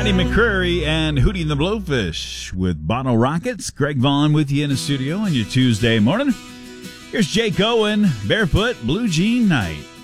Johnny McCrary and Hootie and the Blowfish with Bottle Rockets. Greg Vaughn with you in the studio on your Tuesday morning. Here's Jake Owen, Barefoot Blue Jean Night.